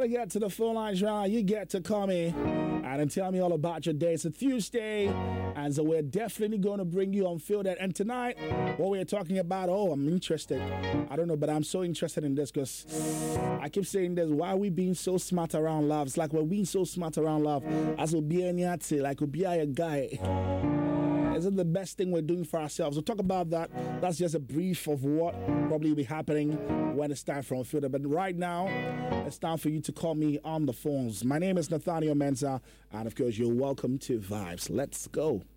to get to the phone lines right now. You get to call me and tell me all about your day. It's a Tuesday, and so we're definitely going to bring you on field. And tonight, what we're talking about, I'm interested. I don't know, but I'm so interested in this because I keep saying this. Why are we being so smart around love? It's like we're being so smart around love. As we'll be like we'll be a guy. Is it the best thing we're doing for ourselves? We'll talk about that. That's just a brief of what probably will be happening when it's time for Unfiltered. But right now, it's time for you to call me on the phones. My name is Nathaniel Mensah, and of course, you're welcome to Vibes. Let's go.